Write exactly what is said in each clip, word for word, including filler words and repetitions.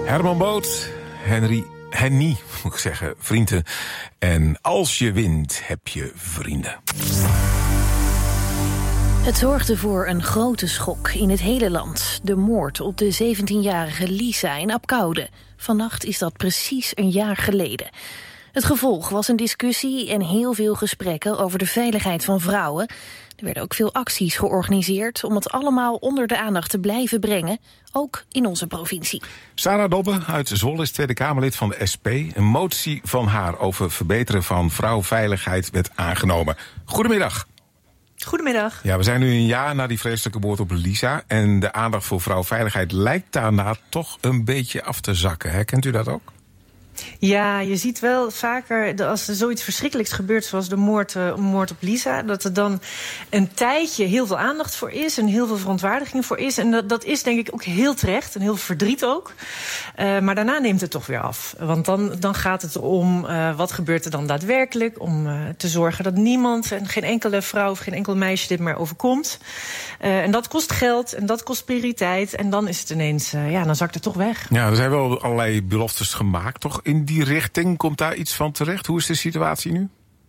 Herman Boot, Henry, Henny, moet ik zeggen, vrienden. En als je wint, heb je vrienden. Het zorgde voor een grote schok in het hele land. De moord op de zeventienjarige Lisa in Abcoude. Vannacht is dat precies een jaar geleden. Het gevolg was een discussie en heel veel gesprekken over de veiligheid van vrouwen. Er werden ook veel acties georganiseerd om het allemaal onder de aandacht te blijven brengen, ook in onze provincie. Sarah Dobbe uit Zwolle is Tweede Kamerlid van de S P. Een motie van haar over verbeteren van vrouwveiligheid werd aangenomen. Goedemiddag. Goedemiddag. Ja, we zijn nu een jaar na die vreselijke moord op Lisa. En de aandacht voor vrouwveiligheid lijkt daarna toch een beetje af te zakken. Herkent u dat ook? Ja, je ziet wel vaker, als er zoiets verschrikkelijks gebeurt, zoals de moord, uh, moord op Lisa, dat er dan een tijdje heel veel aandacht voor is en heel veel verontwaardiging voor is. En dat, dat is denk ik ook heel terecht en heel verdriet ook. Uh, maar daarna neemt het toch weer af. Want dan, dan gaat het om uh, wat gebeurt er dan daadwerkelijk, om uh, te zorgen dat niemand en geen enkele vrouw of geen enkel meisje dit meer overkomt. Uh, en dat kost geld en dat kost prioriteit. En dan is het ineens, uh, ja, dan zakt het toch weg. Ja, er zijn wel allerlei beloftes gemaakt, toch? In die richting, komt daar iets van terecht? Hoe is de situatie nu?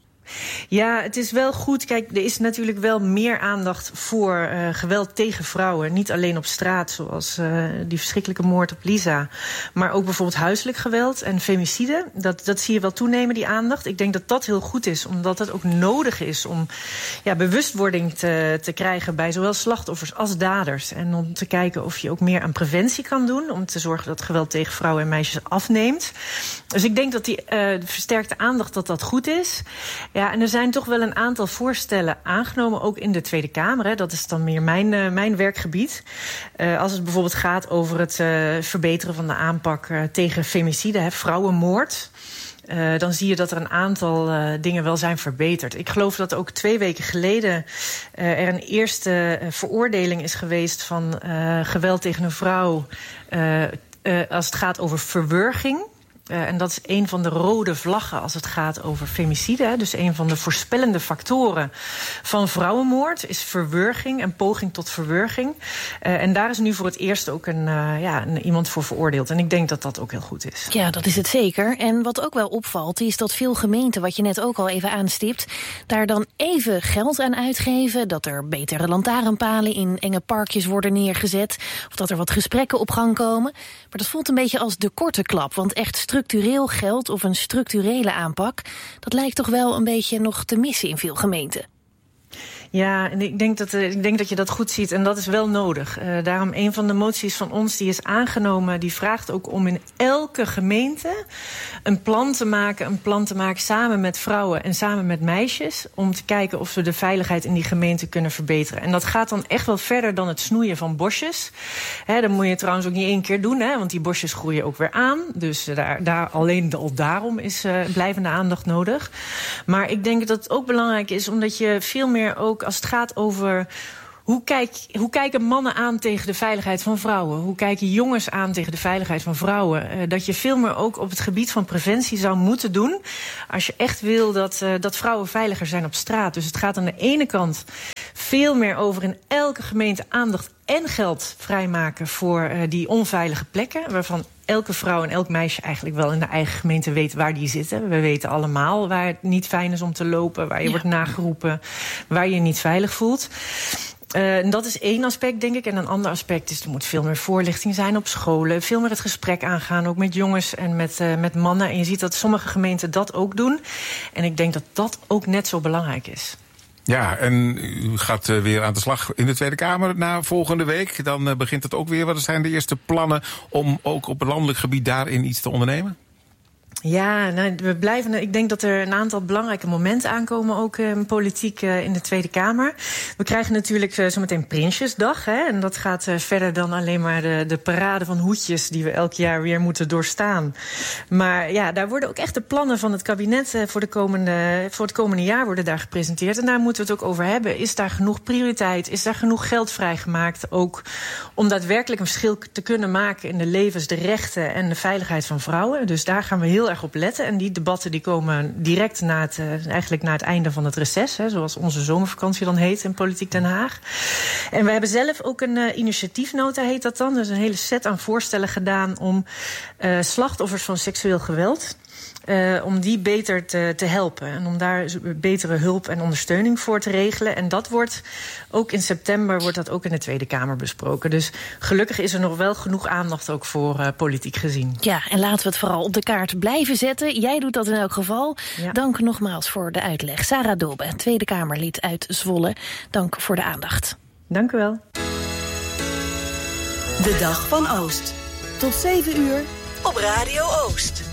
Ja, het is wel goed. Kijk, er is natuurlijk wel meer aandacht voor uh, geweld tegen vrouwen. Niet alleen op straat, zoals uh, die verschrikkelijke moord op Lisa. Maar ook bijvoorbeeld huiselijk geweld en femicide. Dat, dat zie je wel toenemen, die aandacht. Ik denk dat dat heel goed is, omdat het ook nodig is om ja, bewustwording te, te krijgen bij zowel slachtoffers als daders. En om te kijken of je ook meer aan preventie kan doen, om te zorgen dat geweld tegen vrouwen en meisjes afneemt. Dus ik denk dat die uh, versterkte aandacht, dat dat goed is. Ja, en er zijn toch wel een aantal voorstellen aangenomen, ook in de Tweede Kamer. Hè. Dat is dan meer mijn, uh, mijn werkgebied. Uh, als het bijvoorbeeld gaat over het uh, verbeteren van de aanpak uh, tegen femicide, hè, vrouwenmoord. Uh, dan zie je dat er een aantal uh, dingen wel zijn verbeterd. Ik geloof dat ook twee weken geleden uh, er een eerste uh, veroordeling is geweest van uh, geweld tegen een vrouw uh, uh, als het gaat over verwurging. Uh, en dat is een van de rode vlaggen als het gaat over femicide. Hè. Dus een van de voorspellende factoren van vrouwenmoord is verwurging en poging tot verwurging. Uh, en daar is nu voor het eerst ook een, uh, ja, een, iemand voor veroordeeld. En ik denk dat dat ook heel goed is. Ja, dat is het zeker. En wat ook wel opvalt is dat veel gemeenten, wat je net ook al even aanstipt, daar dan even geld aan uitgeven. Dat er betere lantaarnpalen in enge parkjes worden neergezet. Of dat er wat gesprekken op gang komen. Maar dat voelt een beetje als de korte klap. Want echt structureel geld of een structurele aanpak, dat lijkt toch wel een beetje nog te missen in veel gemeenten. Ja, en ik denk dat, ik denk dat je dat goed ziet en dat is wel nodig. Uh, daarom een van de moties van ons die is aangenomen, die vraagt ook om in elke gemeente een plan te maken, een plan te maken samen met vrouwen en samen met meisjes, om te kijken of we de veiligheid in die gemeente kunnen verbeteren. En dat gaat dan echt wel verder dan het snoeien van bosjes. Hè, dat moet je trouwens ook niet één keer doen, hè, want die bosjes groeien ook weer aan. Dus daar, daar, alleen al daarom is uh, blijvende aandacht nodig. Maar ik denk dat het ook belangrijk is, omdat je veel meer ook als het gaat over hoe, kijk, hoe kijken mannen aan tegen de veiligheid van vrouwen? Hoe kijken jongens aan tegen de veiligheid van vrouwen? Uh, dat je veel meer ook op het gebied van preventie zou moeten doen, als je echt wil dat, uh, dat vrouwen veiliger zijn op straat. Dus het gaat aan de ene kant veel meer over in elke gemeente aandacht en geld vrijmaken voor uh, die onveilige plekken, waarvan elke vrouw en elk meisje eigenlijk wel in de eigen gemeente weet waar die zitten. We weten allemaal waar het niet fijn is om te lopen, waar je ja. wordt nageroepen, waar je je niet veilig voelt. Uh, en dat is één aspect, denk ik. En een ander aspect is, er moet veel meer voorlichting zijn op scholen. Veel meer het gesprek aangaan, ook met jongens en met, uh, met mannen. En je ziet dat sommige gemeenten dat ook doen. En ik denk dat dat ook net zo belangrijk is. Ja, en u gaat uh, weer aan de slag in de Tweede Kamer na volgende week. Dan uh, begint het ook weer. Wat zijn de eerste plannen om ook op het landelijk gebied daarin iets te ondernemen? Ja, nou, we blijven. Ik denk dat er een aantal belangrijke momenten aankomen, ook uh, politiek uh, in de Tweede Kamer. We krijgen natuurlijk uh, zometeen Prinsjesdag. Hè, en dat gaat uh, verder dan alleen maar de, de parade van hoedjes die we elk jaar weer moeten doorstaan. Maar ja, daar worden ook echt de plannen van het kabinet uh, voor, de komende, voor het komende jaar worden daar gepresenteerd. En daar moeten we het ook over hebben. Is daar genoeg prioriteit? Is daar genoeg geld vrijgemaakt? Ook om daadwerkelijk een verschil te kunnen maken in de levens, de rechten en de veiligheid van vrouwen. Dus daar gaan we heel erg erg op letten. En die debatten die komen direct na het, uh, eigenlijk na het einde van het reces. Hè, zoals onze zomervakantie dan heet in Politiek Den Haag. En we hebben zelf ook een uh, initiatiefnota, heet dat dan. Dus een hele set aan voorstellen gedaan om uh, slachtoffers van seksueel geweld... Uh, om die beter te, te helpen. En om daar betere hulp en ondersteuning voor te regelen. En dat wordt ook in september wordt dat ook in de Tweede Kamer besproken. Dus gelukkig is er nog wel genoeg aandacht ook voor uh, politiek gezien. Ja, en laten we het vooral op de kaart blijven zetten. Jij doet dat in elk geval. Ja. Dank nogmaals voor de uitleg. Sarah Dobbe, Tweede Kamerlid uit Zwolle. Dank voor de aandacht. Dank u wel. De Dag van Oost. Tot zeven uur op Radio Oost.